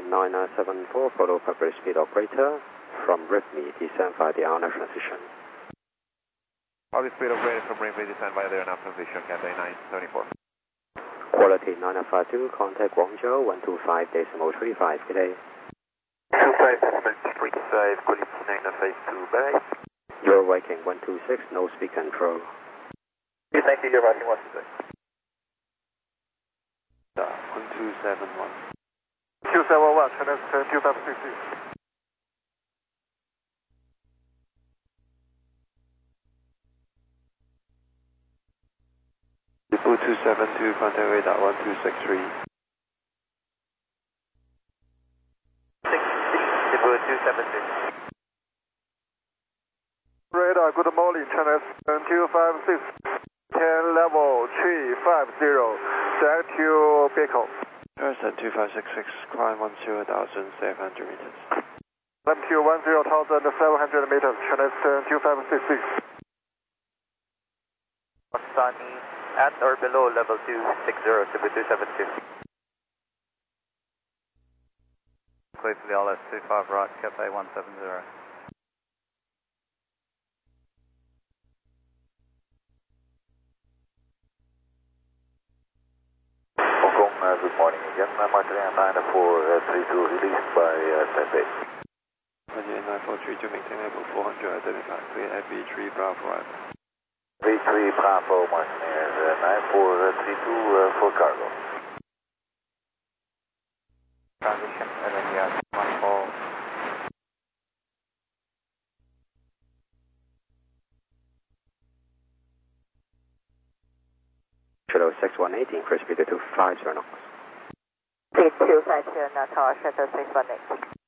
974, follow public speed operator from RIPME, descend via the honor transition. Public speed operator from RIPME, descend via the honor transition, Cathay 974. Quality 9952, contact Guangzhou 125.35, good day. 25.35, quality 9952, bye. You're Viking 126, no speed control. Thank you, you're Viking 126. 1271. 271, China 2566. Depot 272, contact radar 1263. Depot 272. Radar, good morning, China 256, 10 level 350, direct to Bickel. Person 2566, climb 10,700 meters. Climb to 10,700 meters, China 2566. Sunny, at or below level 260, Depot 272. Clear for the LS 25 right, Cathay 170. Good morning again. Martin 9432 released by Taipei. 9432, maintain level 400, identify clear FB3 Bravo arrival. V3 Bravo, Martin Air 9432 for cargo. Transition, and then you have 24. Shuttle 6118, increase speed to 50 knots. Speed 250, Tower Shuttle 618.